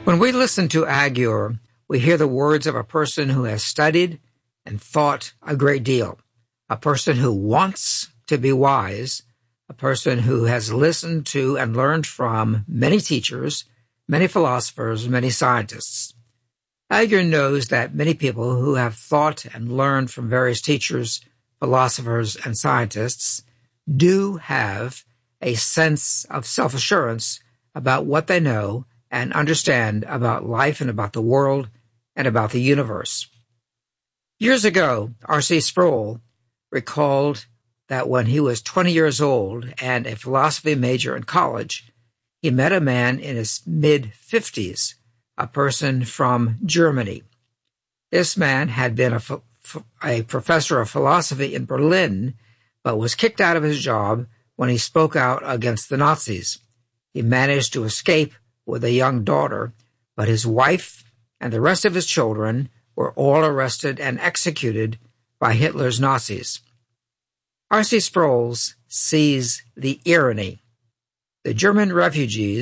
When we listen to Agur, we hear the words of a person who has studied and thought a great deal, a person who wants to be wise, a person who has listened to and learned from many teachers, many philosophers, many scientists. Agur knows that many people who have thought and learned from various teachers, philosophers, and scientists do have a sense of self-assurance about what they know and understand about life and about the world and about the universe. Years ago, R.C. Sproul recalled that when he was 20 years old and a philosophy major in college, he met a man in his mid-50s, a person from Germany. This man had been a professor of philosophy in Berlin, but was kicked out of his job when he spoke out against the Nazis. He managed to escape with a young daughter, but his wife and the rest of his children were all arrested and executed by Hitler's Nazis. R.C. Sproul sees the irony. The German refugee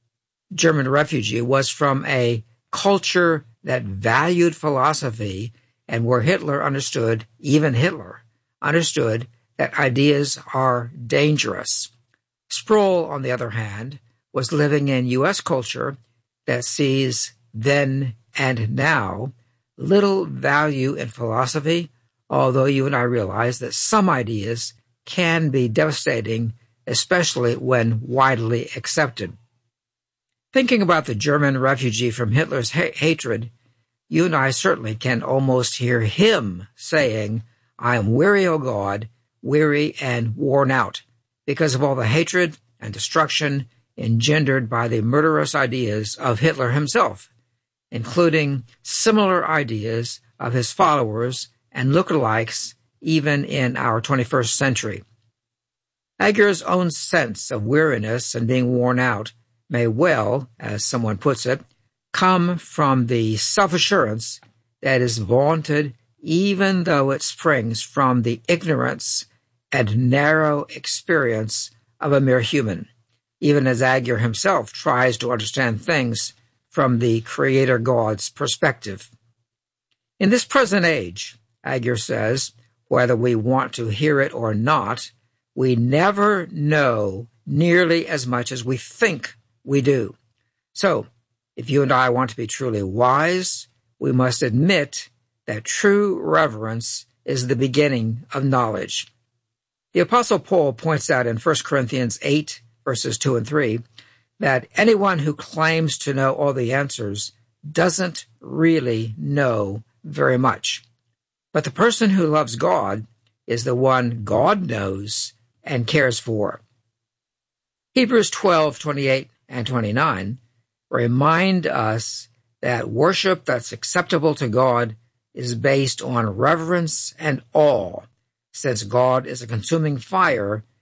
was from a culture that valued philosophy and where Hitler understood that ideas are dangerous. Sproul, on the other hand, was living in U.S. culture that sees then and now little value in philosophy, although you and I realize that some ideas can be devastating, especially when widely accepted. Thinking about the German refugee from Hitler's hatred, you and I certainly can almost hear him saying, "I am weary, O God, weary and worn out, because of all the hatred and destruction engendered by the murderous ideas of Hitler himself, including similar ideas of his followers and lookalikes even in our 21st century." Agur's own sense of weariness and being worn out may well, as someone puts it, come from the self-assurance that is vaunted even though it springs from the ignorance and narrow experience of a mere human, even as Agur himself tries to understand things from the Creator God's perspective. In this present age, Agur says, whether we want to hear it or not, we never know nearly as much as we think we do. So, if you and I want to be truly wise, we must admit that true reverence is the beginning of knowledge. The Apostle Paul points out in 1 Corinthians 8, verses 2 and 3, that anyone who claims to know all the answers doesn't really know very much. But the person who loves God is the one God knows and cares for. Hebrews 12:28 and 29 remind us that worship that's acceptable to God is based on reverence and awe, since God is a consuming fire